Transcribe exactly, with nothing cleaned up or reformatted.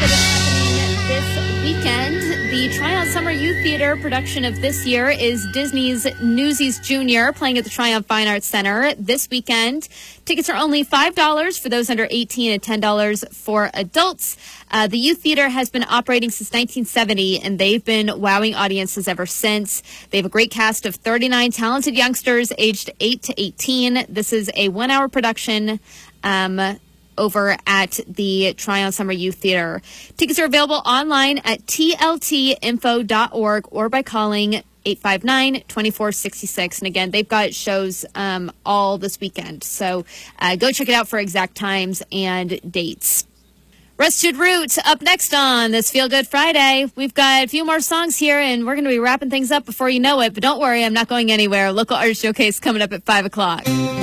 that is happening this weekend. The Tryon Summer Youth Theater production of this year is Disney's Newsies Junior, playing at the Tryon Fine Arts Center this weekend. Tickets are only five dollars for those under eighteen and ten dollars for adults. Uh, the Youth Theater has been operating since nineteen seventy, and they've been wowing audiences ever since. They have a great cast of thirty-nine talented youngsters aged eight to eighteen. This is a one-hour production um, over at the Tryon Summer Youth Theater. Tickets are available online at T L T info dot org or by calling eight five nine, two four six six. And again, they've got shows um, all this weekend. So uh, go check it out for exact times and dates. Rusted Root up next on this Feel Good Friday. We've got a few more songs here, and we're going to be wrapping things up before you know it. But don't worry, I'm not going anywhere. Local Art Showcase coming up at five o'clock.